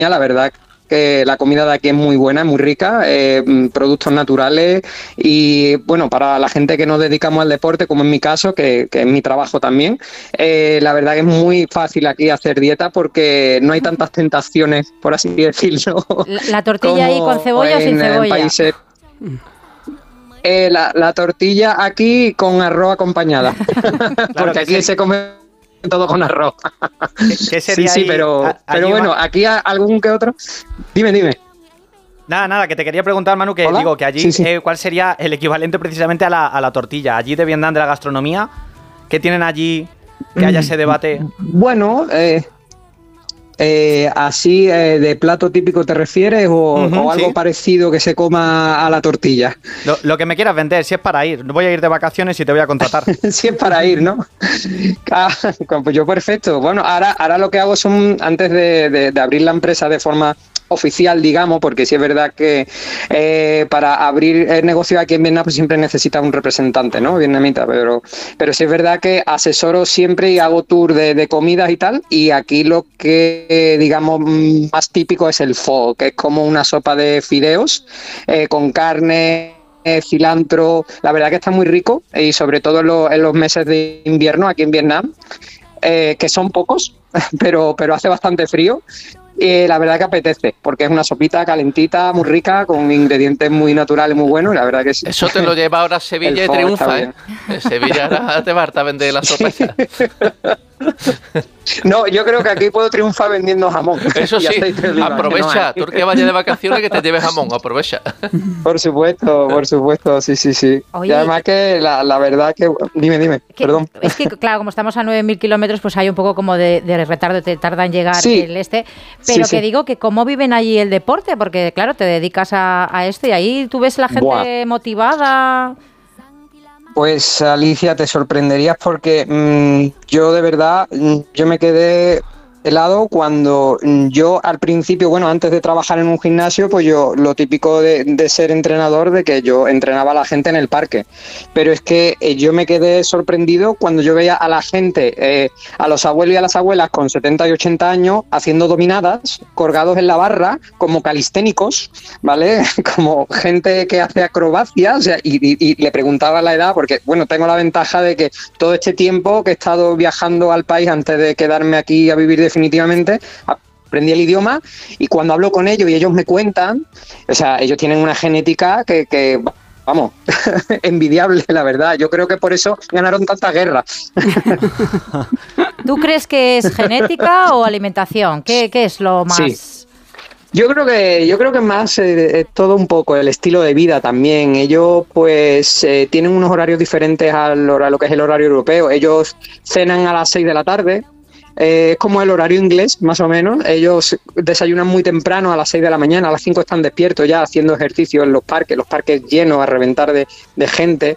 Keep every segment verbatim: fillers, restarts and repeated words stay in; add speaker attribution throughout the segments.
Speaker 1: la verdad que la comida de aquí es muy buena, es muy rica, eh, productos naturales y bueno, para la gente que nos dedicamos al deporte, como en mi caso, que, que es mi trabajo también, eh, la verdad que es muy fácil aquí hacer dieta porque no hay tantas tentaciones, por así decirlo.
Speaker 2: La, la tortilla ahí con cebolla o sin cebolla.
Speaker 1: Países, eh, la, la tortilla aquí con arroz acompañada, claro, porque aquí se, se come todo con arroz.
Speaker 3: ¿Qué, qué sería
Speaker 1: sí, sí,
Speaker 3: ahí,
Speaker 1: pero,
Speaker 3: a,
Speaker 1: pero bueno,
Speaker 3: va...
Speaker 1: aquí algún que otro. Dime, dime.
Speaker 3: Nada, nada, que te quería preguntar, Manu, que ¿Hola? digo que allí sí, sí. Eh, ¿cuál sería el equivalente precisamente a la, a la tortilla? Allí de Vietnam, de la gastronomía, ¿qué tienen allí que haya ese debate?
Speaker 1: Bueno, eh, eh, así eh, de plato típico te refieres o, uh-huh, o algo sí. parecido que se coma a la tortilla.
Speaker 3: Lo, lo que me quieras vender, si es para ir, voy a ir de vacaciones y te voy a contratar.
Speaker 1: Si es para ir, ¿no? Ah, pues yo perfecto. Bueno, ahora, ahora lo que hago son, antes de, de, de abrir la empresa de forma oficial, digamos, porque sí es verdad que eh, para abrir el negocio aquí en Vietnam pues siempre necesita un representante, ¿no? Vietnamita, pero, pero sí es verdad que asesoro siempre y hago tour de, de comidas y tal, y aquí lo que, eh, digamos, más típico es el pho, que es como una sopa de fideos eh, con carne, eh, cilantro, la verdad que está muy rico, y sobre todo en, lo, en los meses de invierno aquí en Vietnam, eh, que son pocos, pero, pero hace bastante frío. Eh, la verdad que apetece, porque es una sopita calentita, muy rica, con ingredientes muy naturales, muy buenos, y la verdad que sí.
Speaker 4: Eso te lo lleva ahora a Sevilla y triunfa, ¿eh? En Sevilla ahora te va a vender la sopa. Sí.
Speaker 1: No, yo creo que aquí puedo triunfar vendiendo jamón.
Speaker 4: Eso sí, aprovecha, tú que vayas de vacaciones que te lleves jamón, aprovecha.
Speaker 1: Por supuesto, por supuesto, sí, sí, sí. Oye, y además que la, la verdad que... Dime, dime,
Speaker 2: que,
Speaker 1: perdón.
Speaker 2: Es que, claro, como estamos a nueve mil kilómetros, pues hay un poco como de, de retardo, te tarda en llegar sí. el este, pero sí, que sí. digo que cómo viven allí el deporte, porque claro, te dedicas a, a esto y ahí tú ves la gente Buah. motivada...
Speaker 1: Pues Alicia, te sorprenderías porque mmm, yo de verdad, yo me quedé helado cuando yo al principio, bueno, antes de trabajar en un gimnasio, pues yo lo típico de, de ser entrenador, de que yo entrenaba a la gente en el parque, pero es que eh, yo me quedé sorprendido cuando yo veía a la gente, eh, a los abuelos y a las abuelas con setenta y ochenta años haciendo dominadas, colgados en la barra, como calisténicos, ¿vale? Como gente que hace acrobacias, o sea, y, y, y le preguntaba la edad, porque, bueno, tengo la ventaja de que todo este tiempo que he estado viajando al país antes de quedarme aquí a vivir de definitivamente, aprendí el idioma y cuando hablo con ellos y ellos me cuentan, o sea, ellos tienen una genética que, que vamos, envidiable, la verdad. Yo creo que por eso ganaron tantas guerras.
Speaker 2: ¿Tú crees que es genética o alimentación? ¿Qué, qué es lo más...?
Speaker 1: Sí. Yo creo que yo creo que más eh, todo un poco el estilo de vida también. Ellos pues eh, tienen unos horarios diferentes al, a lo que es el horario europeo. Ellos cenan a las seis de la tarde. Eh, es como el horario inglés, más o menos. Ellos desayunan muy temprano, a las seis de la mañana, a las cinco están despiertos ya haciendo ejercicio en los parques, los parques llenos a reventar de, de gente.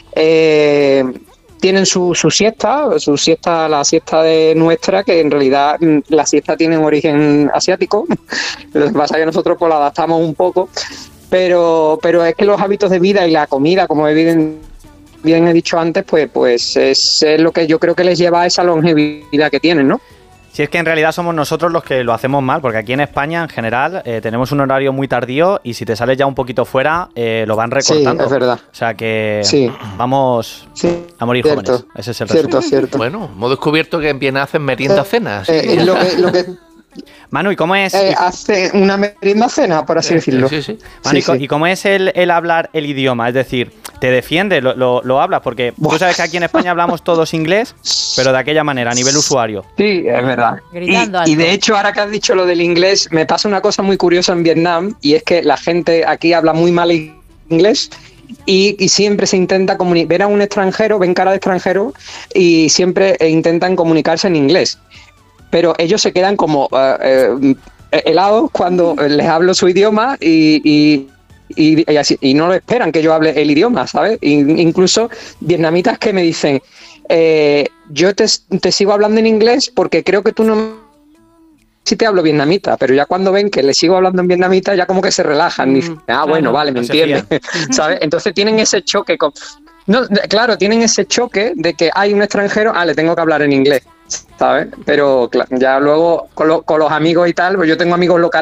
Speaker 1: Eh, tienen su, su siesta, su siesta, la siesta de nuestra, que en realidad la siesta tiene un origen asiático. Lo que pasa es que nosotros pues la adaptamos un poco, pero, pero es que los hábitos de vida y la comida, como bien, bien he dicho antes, pues, pues es, es lo que yo creo que les lleva a esa longevidad que tienen, ¿no?
Speaker 3: Si es que en realidad somos nosotros los que lo hacemos mal, porque aquí en España, en general, eh, tenemos un horario muy tardío y si te sales ya un poquito fuera, eh, lo van recortando.
Speaker 1: Sí, es verdad.
Speaker 3: O sea que
Speaker 1: sí.
Speaker 3: vamos
Speaker 1: sí.
Speaker 3: a morir
Speaker 1: cierto.
Speaker 3: jóvenes. Ese es el
Speaker 1: Cierto,
Speaker 3: resumen.
Speaker 1: cierto.
Speaker 4: Bueno, hemos descubierto que en Viena hacen merienda-cena.
Speaker 1: Eh, eh, lo que... Lo que...
Speaker 3: Manu, ¿y cómo es?
Speaker 1: Eh, hace una merienda cena, por así
Speaker 4: eh,
Speaker 1: decirlo.
Speaker 4: Sí, sí.
Speaker 3: Manu,
Speaker 1: sí,
Speaker 3: ¿y,
Speaker 1: sí.
Speaker 3: ¿y cómo es el, el hablar el idioma? Es decir, ¿te defiendes? ¿Lo, lo, lo hablas? Porque Buah. tú sabes que aquí en España hablamos todos inglés, pero de aquella manera, a nivel usuario.
Speaker 1: Sí, es verdad.
Speaker 2: Gritando
Speaker 1: y, y de hecho, ahora que has dicho lo del inglés, me pasa una cosa muy curiosa en Vietnam, y es que la gente aquí habla muy mal inglés. Y, y siempre se intenta comunicar, ver a un extranjero, ven cara de extranjero y siempre intentan comunicarse en inglés. Pero ellos se quedan como uh, uh, helados cuando les hablo su idioma y, y, y, y, así, y no lo esperan que yo hable el idioma, ¿sabes? Y, incluso vietnamitas que me dicen, eh, yo te, te sigo hablando en inglés porque creo que tú no... Sí te hablo vietnamita, pero ya cuando ven que le sigo hablando en vietnamita ya como que se relajan y dicen, ah, bueno, vale, me entiendes, ¿sabes? Entonces tienen ese choque con... No, claro, tienen ese choque de que hay un extranjero, ah, le tengo que hablar en inglés, ¿sabes? Pero ya luego con, lo, con los amigos y tal, pues yo tengo amigos locales